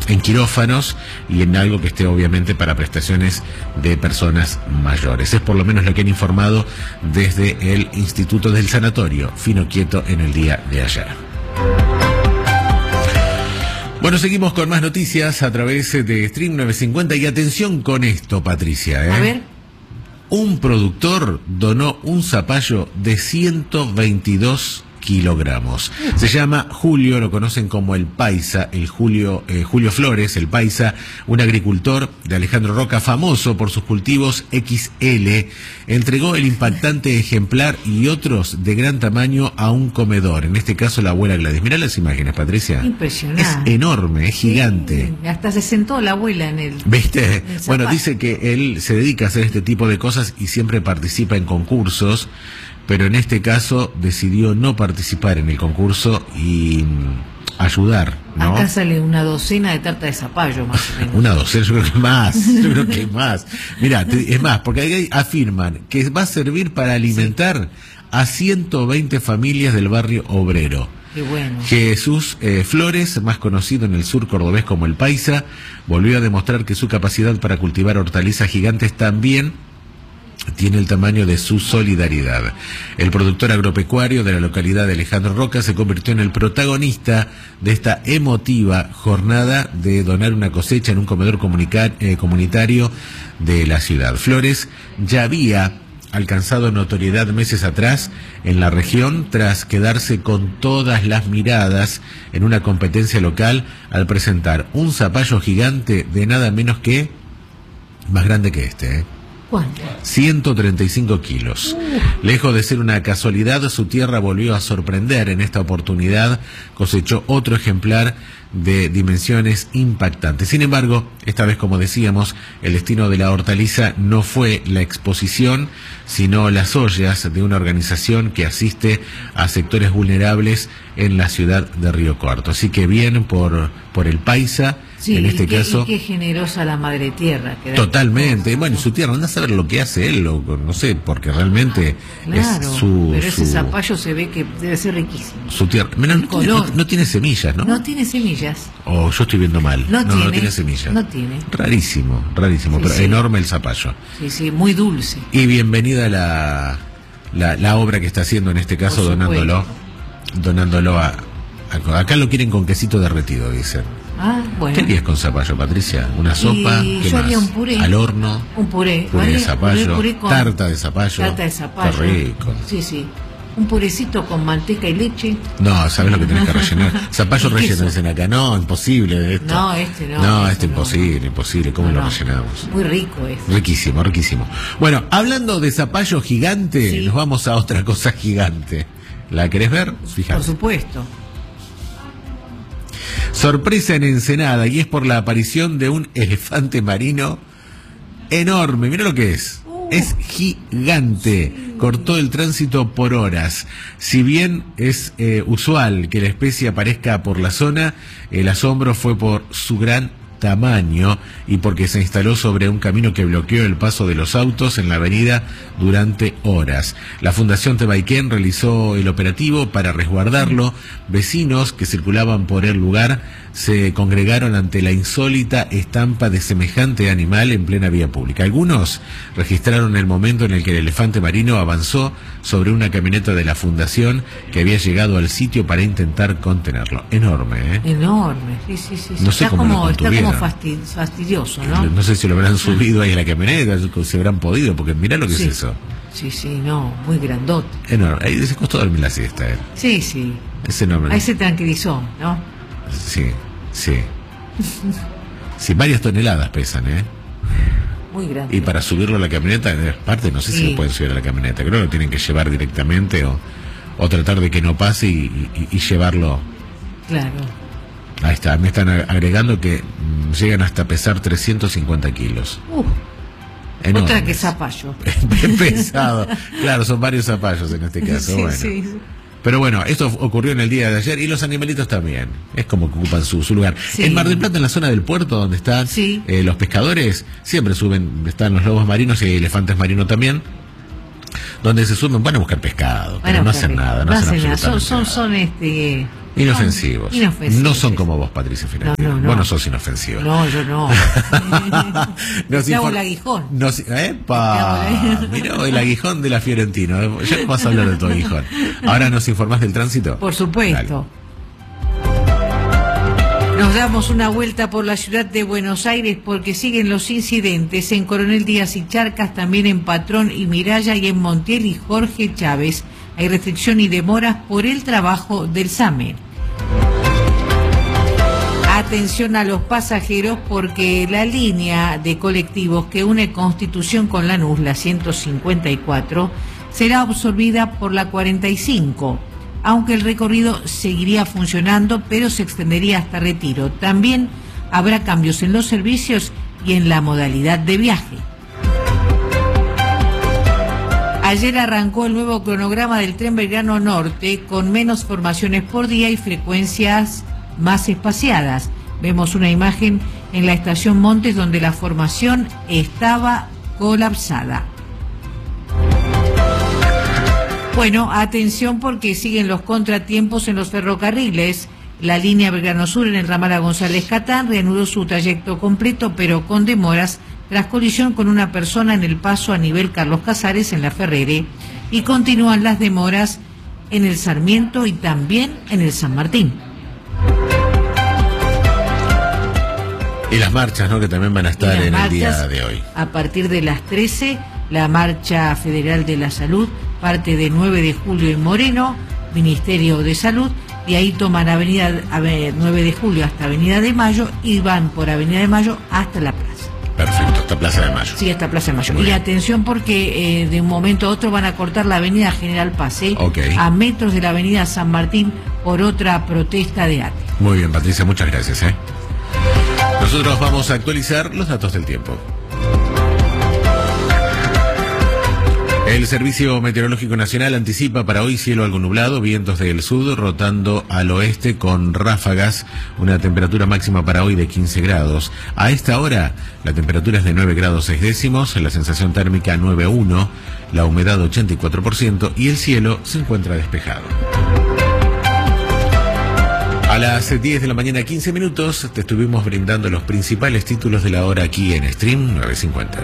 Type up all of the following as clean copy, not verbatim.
en quirófanos y en algo que esté obviamente para prestaciones de personas mayores. Es por lo menos lo que han informado desde el Instituto del Sanatorio Fino Quieto en el día de ayer. Bueno, seguimos con más noticias a través de Stream 950 y atención con esto, Patricia. A ver. Un productor donó un zapallo de 122 kilogramos. Se llama Julio, lo conocen como el Paisa, el Julio Flores, el Paisa, un agricultor de Alejandro Roca, famoso por sus cultivos XL, entregó el impactante ejemplar y otros de gran tamaño a un comedor, en este caso la abuela Gladys. Mirá las imágenes, Patricia. Impresionante. Es enorme, es gigante. Sí, hasta se sentó la abuela en el... ¿Viste? Bueno, dice que él se dedica a hacer este tipo de cosas y siempre participa en concursos, pero en este caso decidió no participar en el concurso y ayudar, ¿no? Acá sale una docena de tarta de zapallo, más o menos. Una docena, yo creo que más, yo creo que más. Mirá, es más, porque ahí afirman que va a servir para alimentar a 120 familias del barrio obrero. Qué bueno. Jesús Flores, más conocido en el sur cordobés como el Paisa, volvió a demostrar que su capacidad para cultivar hortalizas gigantes también tiene el tamaño de su solidaridad. El productor agropecuario de la localidad de Alejandro Roca se convirtió en el protagonista de esta emotiva jornada de donar una cosecha en un comedor comunitario de la ciudad. Flores ya había alcanzado notoriedad meses atrás en la región tras quedarse con todas las miradas en una competencia local al presentar un zapallo gigante de nada menos que más grande que este, ¿Cuánto? 135 kilos. Lejos de ser una casualidad, su tierra volvió a sorprender. En esta oportunidad cosechó otro ejemplar de dimensiones impactantes. Sin embargo, esta vez, como decíamos, el destino de la hortaliza no fue la exposición, sino las ollas de una organización que asiste a sectores vulnerables en la ciudad de Río Cuarto. Así que bien por el Paisa. Sí, en este caso, y qué generosa la madre tierra. Totalmente. Bueno, y su tierra, anda a saber lo que hace él, no sé, porque realmente claro, es su... pero ese zapallo se ve que debe ser riquísimo. Su tierra. Mira, no tiene semillas, ¿no? No tiene semillas. Oh, yo estoy viendo mal. No tiene semillas. No tiene. Rarísimo, sí, pero sí. Enorme el zapallo. Sí, sí, muy dulce. Y bienvenida la obra que está haciendo en este caso, donándolo a... Acá lo quieren con quesito derretido, dicen. Ah, bueno. ¿Qué harías con zapallo, Patricia? ¿Una sopa? ¿Qué yo más? haría un puré. ¿Al horno? Un puré. Puré de zapallo. Tarta de zapallo. Tarta de zapallo. Qué rico. Sí, sí. Un purecito con manteca y leche. No, ¿sabes lo que tenés que rellenar? Zapallo relleno, dicen acá. No, imposible esto. No, este no. No, este imposible. ¿Cómo lo rellenamos? Muy rico es. Riquísimo, riquísimo. Bueno, hablando de zapallo gigante, sí, nos vamos a otra cosa gigante. ¿La querés ver? Fíjate. Por supuesto. Sorpresa en Ensenada, y es por la aparición de un elefante marino enorme. Mira lo que es. Es gigante. Sí. Cortó el tránsito por horas. Si bien es usual que la especie aparezca por la zona, el asombro fue por su gran tamaño y porque se instaló sobre un camino que bloqueó el paso de los autos en la avenida durante horas. La Fundación Tebaiken realizó el operativo para resguardarlo. Vecinos que circulaban por el lugar se congregaron ante la insólita estampa de semejante animal en plena vía pública. Algunos registraron el momento en el que el elefante marino avanzó sobre una camioneta de la Fundación que había llegado al sitio para intentar contenerlo. Enorme, ¿eh? Enorme, sí. No sé cómo lo contuvieron. Está como fastidioso, ¿no? No sé si lo habrán subido ahí a la camioneta, si habrán podido, porque mirá lo que es eso. Sí, no, muy grandote. Enorme. Ahí se costó dormir la siesta, ¿eh? Sí. Es enorme. Ahí se tranquilizó, ¿no? Sí. Sí, varias toneladas pesan, ¿eh? Muy grande. Y para subirlo a la camioneta, parte no sé si lo pueden subir a la camioneta, creo que lo tienen que llevar directamente o tratar de que no pase y llevarlo. Claro. Ahí está, me están agregando que llegan hasta pesar 350 kilos. Enormes. Otra que zapallo. Pesado. Claro, son varios zapallos en este caso. Sí. Pero bueno, esto ocurrió en el día de ayer y los animalitos también. Es como que ocupan su lugar. Sí. En Mar del Plata, en la zona del puerto donde están los pescadores, siempre están los lobos marinos y elefantes marinos también, donde se suben, van a buscar pescado, pero no hacen nada, no hacen absolutamente nada. Son Inofensivos. Inofensivos. No son como vos, Patricia Fiorentino. No. Vos no sos inofensiva. No, yo no. Nos Te hago infor- el aguijón. ¡Epa! Mirá el aguijón de la Fiorentino. Ya no vas a hablar de tu aguijón. Ahora nos informás del tránsito. Por supuesto. Nos damos una vuelta por la ciudad de Buenos Aires porque siguen los incidentes en Coronel Díaz y Charcas, también en Patrón y Miraya y en Montiel y Jorge Chávez. Hay restricción y demoras por el trabajo del SAME. Atención a los pasajeros porque la línea de colectivos que une Constitución con Lanús, la 154, será absorbida por la 45. Aunque el recorrido seguiría funcionando, pero se extendería hasta Retiro. También habrá cambios en los servicios y en la modalidad de viaje. Ayer arrancó el nuevo cronograma del Tren Belgrano Norte, con menos formaciones por día y frecuencias más espaciadas. Vemos una imagen en la estación Montes donde la formación estaba colapsada. Bueno, atención porque siguen los contratiempos en los ferrocarriles. La línea Belgrano Sur en el ramal a González Catán reanudó su trayecto completo, pero con demoras, tras colisión con una persona en el paso a nivel Carlos Casares en la Ferrere, y continúan las demoras en el Sarmiento y también en el San Martín. Y las marchas, ¿no? Que también van a estar en el día marchas, de hoy. A partir de las 13, la Marcha Federal de la Salud parte de 9 de julio en Moreno, Ministerio de Salud, y ahí toman Avenida 9 de julio hasta Avenida de Mayo y van por Avenida de Mayo hasta la plaza. Perfecto, hasta Plaza de Mayo. Sí, hasta Plaza de Mayo. Muy Y bien. atención porque de un momento a otro van a cortar la Avenida General Paz, a metros de la Avenida San Martín por otra protesta de ATE. Muy bien, Patricia, muchas gracias. Nosotros vamos a actualizar los datos del tiempo. El Servicio Meteorológico Nacional anticipa para hoy cielo algo nublado, vientos del sur rotando al oeste con ráfagas, una temperatura máxima para hoy de 15 grados. A esta hora la temperatura es de 9 grados 6 décimos, la sensación térmica 9,1, la humedad 84% y el cielo se encuentra despejado. A las 10 de la mañana 15 minutos te estuvimos brindando los principales títulos de la hora aquí en Stream 950.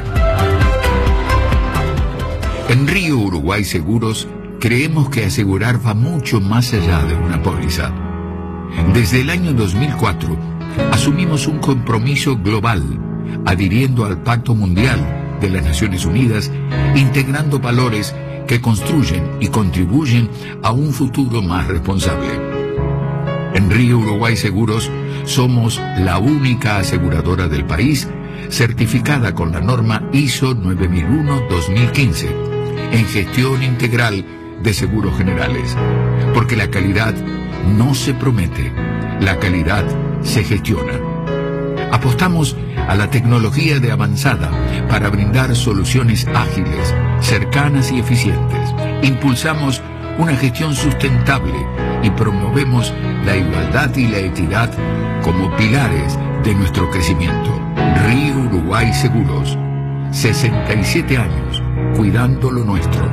En Río Uruguay Seguros creemos que asegurar va mucho más allá de una póliza. Desde el año 2004 asumimos un compromiso global, adhiriendo al Pacto Mundial de las Naciones Unidas, integrando valores que construyen y contribuyen a un futuro más responsable. En Río Uruguay Seguros somos la única aseguradora del país certificada con la norma ISO 9001-2015 en gestión integral de seguros generales, porque la calidad no se promete, la calidad se gestiona. Apostamos a la tecnología de avanzada para brindar soluciones ágiles, cercanas y eficientes. Impulsamos una gestión sustentable y promovemos la igualdad y la equidad como pilares de nuestro crecimiento. Río Uruguay Seguros, 67 años, cuidando lo nuestro.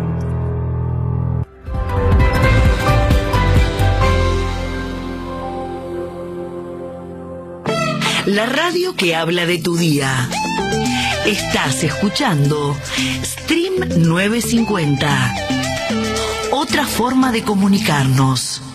La radio que habla de tu día. Estás escuchando Stream 950. Otra forma de comunicarnos.